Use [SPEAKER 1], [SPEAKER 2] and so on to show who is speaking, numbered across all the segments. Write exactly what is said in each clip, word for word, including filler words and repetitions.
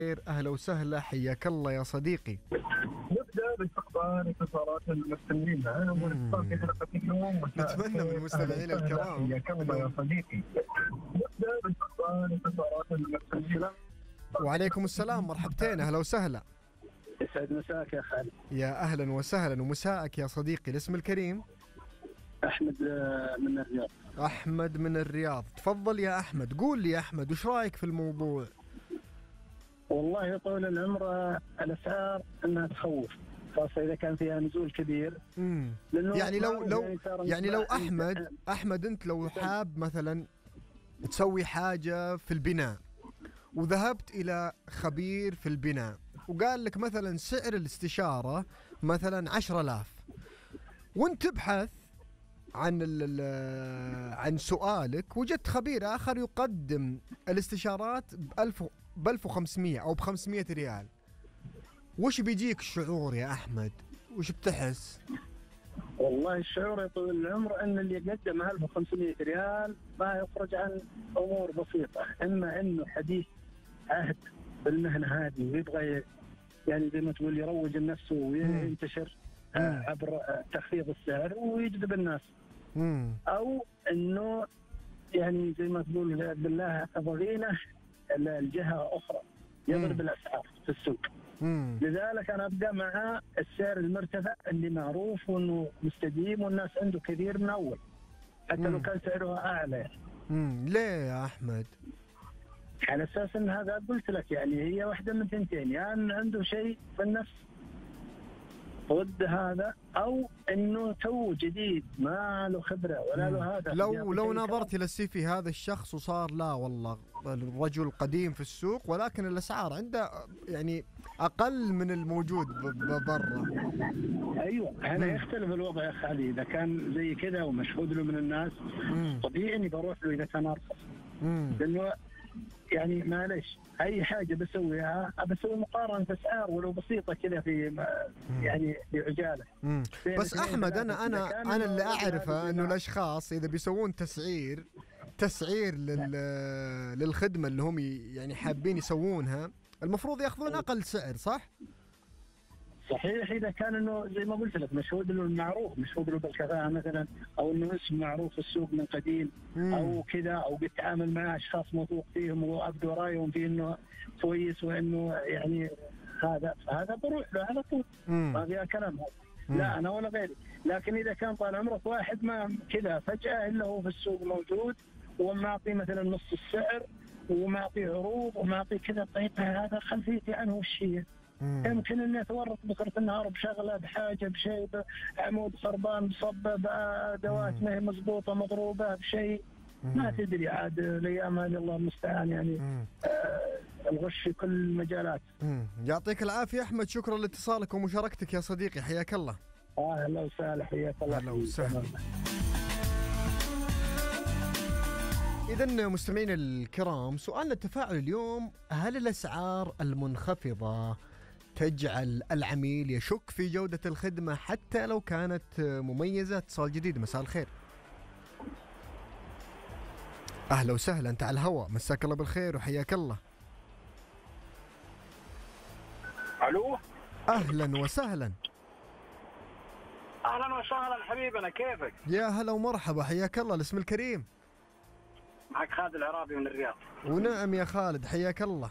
[SPEAKER 1] أهلا وسهلا، حياك الله يا صديقي.
[SPEAKER 2] نبدأ باستقبال اتصالات المستمعين معنا والاتصال في حلقة اليوم.
[SPEAKER 1] نتمنى من المستمعين الكرام.
[SPEAKER 2] حياك الله يا صديقي. نبدأ باستقبال اتصالات المستمعين.
[SPEAKER 1] وعليكم السلام، مرحبتين، أهلا وسهلا.
[SPEAKER 2] يسعد مساك يا خالد.
[SPEAKER 1] يا أهلا وسهلا ومساءك يا صديقي. الاسم الكريم؟
[SPEAKER 2] أحمد من الرياض.
[SPEAKER 1] أحمد من الرياض، تفضل يا أحمد. قول لي يا أحمد، وش رأيك في الموضوع؟
[SPEAKER 2] والله يا طويل العمر الأسعار أنها تخوف، خاصة إذا كان فيها نزول كبير.
[SPEAKER 1] امم يعني لو لو يعني لو أحمد أحمد أنت لو حاب مثلا تسوي حاجة في البناء وذهبت إلى خبير في البناء وقال لك مثلا سعر الاستشارة مثلا عشرة آلاف، وانت تبحث عن عن سؤالك وجدت خبير آخر يقدم الاستشارات بألف بألف وخمسمية أو بخمسمية ريال، وش بيجيك الشعور يا أحمد؟ وش بتحس؟
[SPEAKER 2] والله الشعور يا طويل العمر أن اللي يقدم ألف وخمسمية ريال ما يخرج عن أمور بسيطة، إما أنه حديث عهد بالمهنة هذه ويبغى يعني زي ما تقول يروج النفس وينتشر
[SPEAKER 1] مم.
[SPEAKER 2] عبر تخفيض السعر ويجذب الناس،
[SPEAKER 1] مم.
[SPEAKER 2] أو أنه يعني زي ما تقول بالله ضغينة الجهة أخرى يضرب الأسعار في السوق.
[SPEAKER 1] مم.
[SPEAKER 2] لذلك أنا أبدأ مع السعر المرتفع اللي معروف وأنه مستديم والناس عنده كثير من أول، حتى
[SPEAKER 1] مم.
[SPEAKER 2] لو كان سعرها أعلى.
[SPEAKER 1] مم. ليه يا أحمد؟
[SPEAKER 2] على أساس أن هذا قلت لك يعني هي واحدة من ثنتين، يعني أن عنده شيء في النفس ضد هذا، أو أنه تو جديد ما له خبرة ولا له هذا.
[SPEAKER 1] لو لو نظرت إلى السي في هذا الشخص وصار لا والله الرجل قديم في السوق ولكن الأسعار عنده يعني أقل من الموجود برا.
[SPEAKER 2] أيوة هنا يختلف الوضع يا خالي. إذا كان زي كذا ومشهود له من الناس
[SPEAKER 1] مم.
[SPEAKER 2] طبيعي إني بروح له إذا كان أرخص،
[SPEAKER 1] مم.
[SPEAKER 2] لأنه يعني معلش أي حاجة بسويها بسوي مقارنة أسعار ولو بسيطة كذا في يعني بعجالة.
[SPEAKER 1] بس أحمد أنا أنا أنا اللي أعرفه إنه الأشخاص إذا بيسوون تسعير تسعير لل للخدمة اللي هم يعني حابين يسوونها المفروض يأخذون أقل سعر، صح؟
[SPEAKER 2] صحيح إذا كان إنه زي ما قلت لك مشهود له المعروف، مشهود له بالكفاءة مثلا، أو إنه اسم معروف في السوق من قديم مم. أو كذا، أو بيتعامل مع أشخاص موثوق فيهم وأبدو رأيهم في إنه كويس وإنه يعني هذا هذا بروح له على طول ما فيها كلام هذا. لا أنا ولا غيري. لكن إذا كان طال عمرك واحد ما كذا فجأة إلا هو في السوق موجود ومعطي مثلا نص السعر ومعطي عروض ومعطي كذا، طيب هذا خلفيتي عنه وش هي؟ يمكن اني اتورط بكره النهار بشغله بحاجه بشيء، عمود خربان بصبه بادوات ما هي مضبوطه مضروبه بشيء ما تدري عاد الايام هذه الله المستعان يعني آه الغش في كل المجالات.
[SPEAKER 1] مم. يعطيك العافيه احمد، شكرا لاتصالك ومشاركتك يا صديقي، حياك الله.
[SPEAKER 2] اهلا وسهلا، حياك الله.
[SPEAKER 1] اهلا وسهلا. إذن مستمعين الكرام، سؤالنا التفاعل اليوم: هل الأسعار المنخفضة تجعل العميل يشك في جودة الخدمة حتى لو كانت مميزة؟ اتصال جديد، مساء الخير. أهلا وسهلا، أنت على الهواء، مساك الله بالخير وحياك الله.
[SPEAKER 3] ألو،
[SPEAKER 1] أهلا وسهلا.
[SPEAKER 3] أهلا وسهلا حبيبنا، كيفك؟
[SPEAKER 1] يا هلا ومرحبا، حياك الله. الاسم الكريم؟
[SPEAKER 3] معك خالد العرابي من الرياض.
[SPEAKER 1] ونعم يا خالد، حياك الله.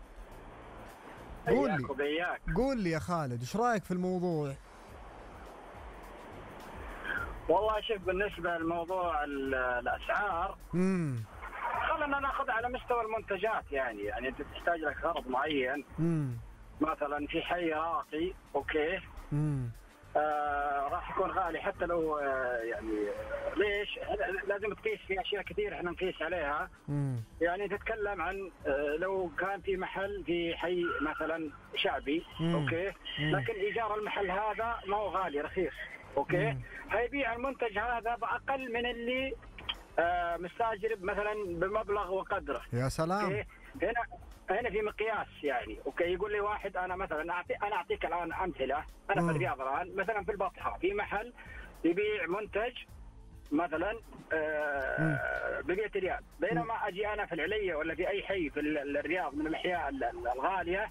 [SPEAKER 1] قول لي
[SPEAKER 3] وبياك.
[SPEAKER 1] قول لي يا خالد، ايش رايك في الموضوع؟
[SPEAKER 3] والله شوف، بالنسبه لموضوع الاسعار
[SPEAKER 1] امم
[SPEAKER 3] خلينا ناخذ على مستوى المنتجات. يعني يعني انت تحتاج لك غرض معين،
[SPEAKER 1] امم
[SPEAKER 3] مثلا في حي راقي اوكي
[SPEAKER 1] امم
[SPEAKER 3] آه راح يكون غالي حتى لو آه يعني ليش لازم تقيس في اشياء كثير احنا نقيس عليها.
[SPEAKER 1] مم.
[SPEAKER 3] يعني تتكلم عن آه لو كان في محل في حي مثلا شعبي
[SPEAKER 1] مم.
[SPEAKER 3] اوكي
[SPEAKER 1] مم.
[SPEAKER 3] لكن ايجار المحل هذا ما هو غالي، رخيص اوكي مم. هيبيع المنتج هذا باقل من اللي آه مستاجر مثلا بمبلغ وقدره.
[SPEAKER 1] يا سلام.
[SPEAKER 3] أوكي؟ هنا هنا في مقياس يعني اوكي. يقول لي واحد انا مثلا اعطي انا اعطيك الان امثله. انا
[SPEAKER 1] مم.
[SPEAKER 3] في الرياض الان مثلا في البطحه في محل يبيع منتج مثلا ب مئة ريال، بينما اجي انا في العليه ولا في اي حي في الرياض من الاحياء الغاليه